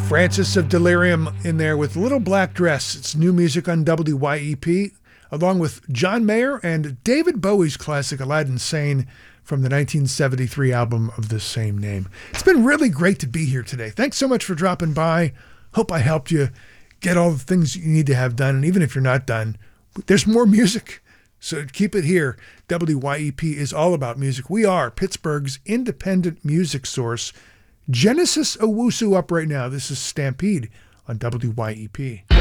Francis of Delirium in there with Little Black Dress. It's new music on WYEP, along with John Mayer and David Bowie's classic Aladdin Sane from the 1973 album of the same name. It's been really great to be here today. Thanks so much for dropping by. Hope I helped you get all the things you need to have done. And even if you're not done, there's more music. So keep it here. WYEP is all about music. We are Pittsburgh's independent music source. Genesis Owusu up right now. This is Stampede on WYEP.